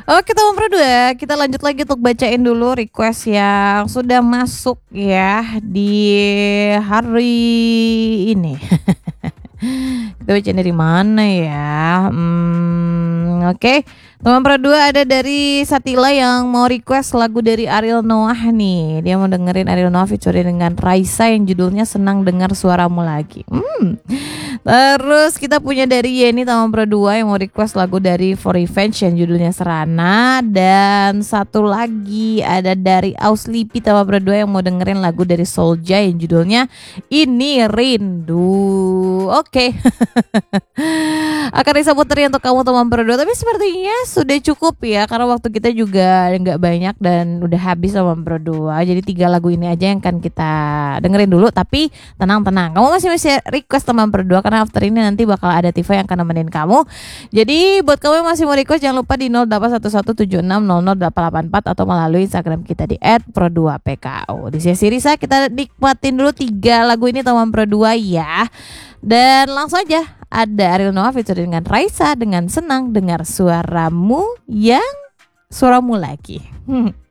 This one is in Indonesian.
Oke teman Pro 2, kita lanjut lagi untuk bacain dulu request yang sudah masuk ya di hari ini. Kita bacain dari mana ya? Oke. Teman Pro 2 ada dari Satila yang mau request lagu dari Ariel Noah nih. Dia mau dengerin Ariel Noah featuring dengan Raisa yang judulnya Senang Dengar Suaramu Lagi. Terus kita punya dari Yeni Taman Pro 2 yang mau request lagu dari For Revenge yang judulnya Serana. Dan satu lagi ada dari Auslipi Taman Pro 2 yang mau dengerin lagu dari Soulja yang judulnya Ini Rindu. Oke. Akan disebut teri untuk kamu Taman Pro 2, tapi sepertinya sudah cukup ya karena waktu kita juga nggak banyak dan udah habis Taman Pro 2. Jadi 3 lagu ini aja yang akan kita dengerin dulu. Tapi tenang-tenang, kamu masih request Taman Pro 2 karena after ini nanti bakal ada Tifa yang akan nemenin kamu. Jadi buat kamu yang masih mau request jangan lupa di 081176000884 atau melalui Instagram kita di @pro2pko. Di sesi Risa kita nikmatin dulu 3 lagu ini Taman Pro 2 ya. Dan langsung aja ada Ariel Noah featuring dengan Raisa dengan Senang Dengar Suaramu Lagi.